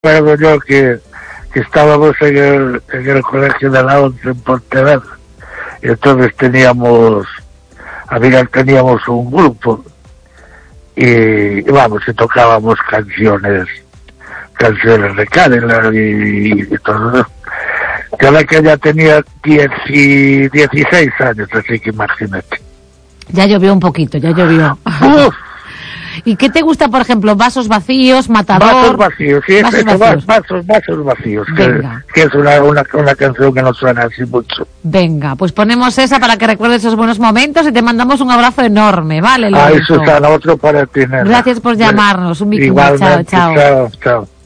recuerdo yo que estábamos en el colegio de la ONCE en Pontevedra, y entonces teníamos un grupo y vamos, y tocábamos canciones de Cadillac y todo. Cada que ya tenía 16 años, así que imagínate. Ya llovió un poquito, ya llovió. Uf. ¿Y qué te gusta, por ejemplo? ¿Vasos vacíos, Matador? Vasos vacíos, sí, vasos vacíos, que es una canción que no suena así mucho. Venga, pues ponemos esa para que recuerdes esos buenos momentos y te mandamos un abrazo enorme, ¿vale, Lorenzo? Susana, otro para ti, nena. Gracias por llamarnos, un bico. Igualmente, Chao. chao.